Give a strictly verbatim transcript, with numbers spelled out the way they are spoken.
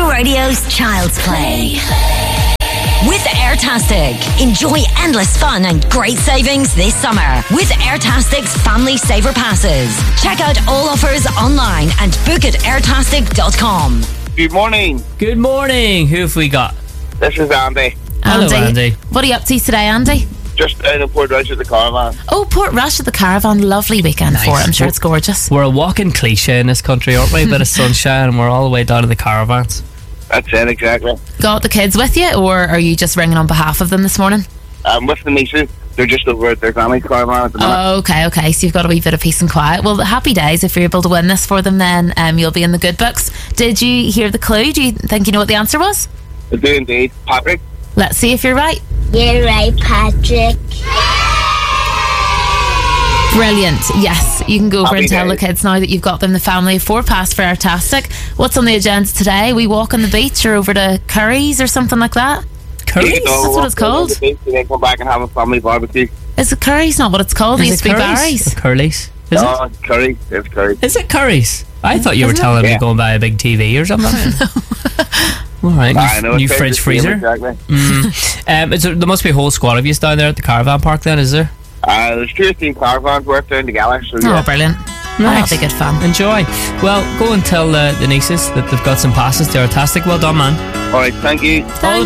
Go Radio's Child's Play. With Airtastic, enjoy endless fun and great savings this summer with Airtastic's Family Saver Passes. Check out all offers online and book at airtastic dot com. Good morning. Good morning. Who have we got? This is Andy. Hello, Andy. Andy. What are you up to today, Andy? Just out of Portrush at the caravan. Oh, Port Rush at the Caravan. Lovely weekend Nice. for it. I'm sure it's gorgeous. We're a walking cliche in this country, aren't we? A bit of sunshine and we're all the way down to the caravans. That's it, exactly. Got the kids with you, or are you just ringing on behalf of them this morning? I'm with the nieces. They're just over at their family's caravan at the minute. Oh, okay, okay. So you've got a wee bit of peace and quiet. Well, happy days. If you're able to win this for them, then um, you'll be in the good books. Did you hear the clue? Do you think you know what the answer was? I do indeed. Patrick? Let's see if you're right. You're right, Patrick. Brilliant. Yes, you can go over Happy and tell days. the kids now that you've got them the family of four past for Airtastic. What's on the agenda today? We walk on the beach or over to Curry's or something like that? Curry's? That's what it's called. They come back and have a family barbecue. Is it Curry's? Not what it's called. It Is used it to be Curry's? Barry's. Or Curly's? Is it? Oh, curry. It's curry. Is it Curry's? I thought you were Isn't it? telling me Yeah. to go and buy a big T V or something. All right, I new, know. new it's fridge the same, freezer. Exactly. Um, is there, there must be a whole squad of you down there at the caravan park then, is there? Uh, there's two or three caravans worked down together, so Oh, yeah. brilliant. Nice. That'll be good fun. Enjoy. Well, go and tell uh, the nieces that they've got some passes to Airtastic. Well done, man. Alright, thank you. All